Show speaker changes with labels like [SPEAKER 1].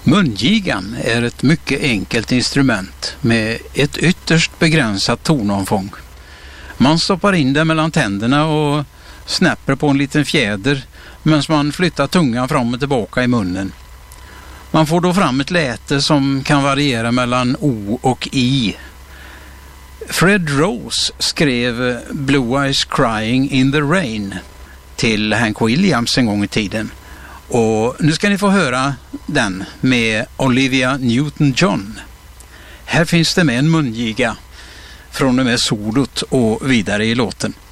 [SPEAKER 1] Mungigan är ett mycket enkelt instrument med ett ytterst begränsat tonomfång. Man stoppar in det mellan tänderna och snäpper på en liten fjäder medan man flyttar tungan fram och tillbaka i munnen. Man får då fram ett läte som kan variera mellan O och I. Fred Rose skrev Blue Eyes Crying in the Rain till Hank Williams en gång i tiden. Och nu ska ni få höra den med Olivia Newton-John. Här finns det med en mungiga från och med solot och vidare i låten.